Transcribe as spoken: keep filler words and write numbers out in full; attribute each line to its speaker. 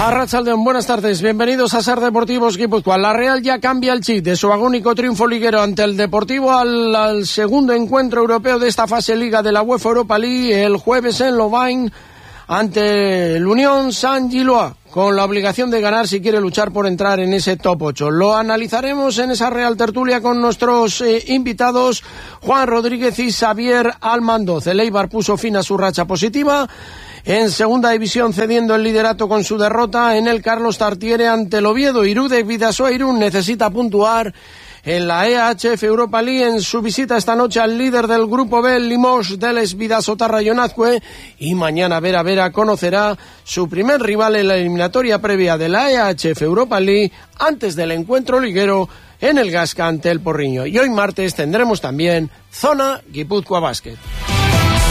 Speaker 1: Arratsaldeon, buenas tardes, bienvenidos a Ser Deportivos Guipúzcoa. La Real ya cambia el chip de su agónico triunfo liguero ante el Deportivo al, al segundo encuentro europeo de esta fase liga de la UEFA Europa League el jueves en Louvain ante el Unión Saint-Gilloise, con la obligación de ganar si quiere luchar por entrar en ese top ocho. Lo analizaremos en esa Real Tertulia con nuestros eh, invitados Juan Rodríguez y Xavier Almandoz. El Eibar puso fin a su racha positiva en segunda división, cediendo el liderato con su derrota en el Carlos Tartiere ante el Oviedo. Irudek Bidasoa Irún necesita puntuar en la E H F Europa League en su visita esta noche al líder del grupo B, el Limoges del Vidasoa Raionazque, y mañana Vera Vera conocerá su primer rival en la eliminatoria previa de la E H F Europa League antes del encuentro liguero en el Gasca ante el Porriño. Y hoy martes tendremos también Zona Guipúzcoa Basket.